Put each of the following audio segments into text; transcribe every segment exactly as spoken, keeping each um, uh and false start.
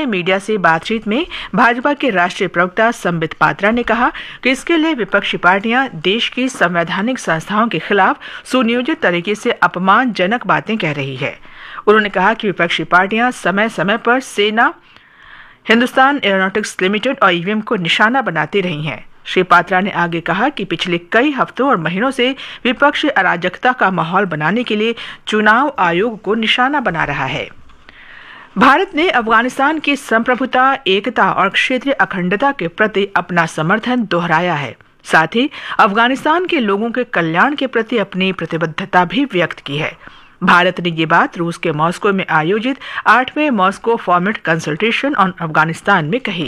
में मीडिया से बातचीत में भाजपा के राष्ट्रीय प्रवक्ता संबित पात्रा ने कहा कि इसके लिए विपक्षी पार्टियां देश की संवैधानिक संस्थाओं के खिलाफ सुनियोजित तरीके से अपमानजनक बातें कह रही है। उन्होंने कहा कि विपक्षी पार्टियां समय समय पर सेना, हिंदुस्तान एरोनॉटिक्स लिमिटेड और ईवीएम को निशाना बनाती रही हैं। श्री पात्रा ने आगे कहा कि पिछले कई हफ्तों और महीनों से विपक्ष अराजकता का माहौल बनाने के लिए चुनाव आयोग को निशाना बना रहा है। भारत ने अफगानिस्तान की संप्रभुता, एकता और क्षेत्रीय अखंडता के प्रति अपना समर्थन दोहराया है। साथ ही अफगानिस्तान के लोगों के कल्याण के प्रति अपनी प्रतिबद्धता भी व्यक्त की है। भारत ने ये बात रूस के मॉस्को में आयोजित आठवें Moscow format consultation on Afghanistan में कही।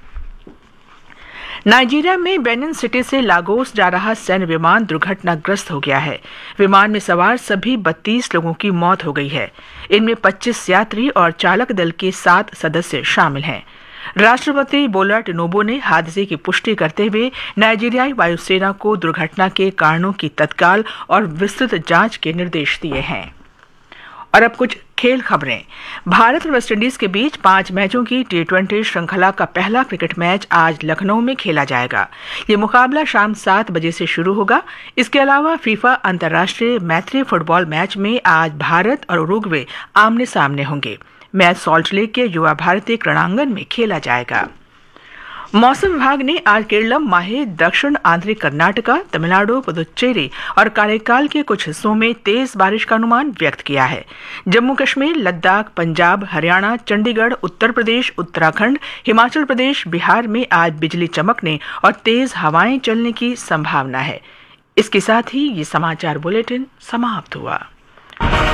नाइजीरिया में बेनिन सिटी से लागोस जा रहा सैन्य विमान दुर्घटनाग्रस्त हो गया है। विमान में सवार सभी बत्तीस लोगों की मौत हो गई है। इनमें पच्चीस यात्री और चालक दल के सात सदस्य शामिल हैं। राष्ट्रपति बोला टिनुबू ने हादसे की पुष्टि करते हुए नाइजीरियाई वायुसेना को दुर्घटना के कारणों की तत्काल और विस्तृत जांच के निर्देश दिए हैं। और अब कुछ खेल खबरें। भारत और वेस्टइंडीज के बीच पांच मैचों की टी ट्वेंटी श्रृंखला का पहला क्रिकेट मैच आज लखनऊ में खेला जाएगा। ये मुकाबला शाम सात बजे से शुरू होगा। इसके अलावा फीफा अंतर्राष्ट्रीय मैत्री फुटबॉल मैच में आज भारत और उरुग्वे आमने सामने होंगे। मैच सॉल्ट लेक के युवा भारती क्रीड़ांगन में खेला जाएगा। मौसम विभाग ने आज केरलम, माहे, दक्षिण आंतरिक कर्नाटका, तमिलनाडु, पुदुच्चेरी और कारेकाल के कुछ हिस्सों में तेज बारिश का अनुमान व्यक्त किया है। जम्मू कश्मीर, लद्दाख, पंजाब, हरियाणा, चंडीगढ़, उत्तर प्रदेश, उत्तराखंड, हिमाचल प्रदेश, बिहार में आज बिजली चमकने और तेज हवाएं चलने की संभावना है। इसके साथ ही ये समाचार बुलेटिन समाप्त हुआ।